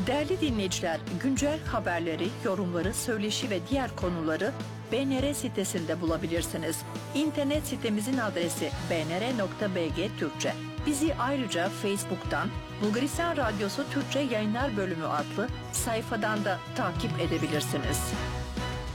Değerli dinleyiciler, güncel haberleri, yorumları, söyleşi ve diğer konuları BNR sitesinde bulabilirsiniz. İnternet sitemizin adresi bnr.bg Türkçe. Bizi ayrıca Facebook'tan Bulgaristan Radyosu Türkçe Yayınlar Bölümü adlı sayfadan da takip edebilirsiniz.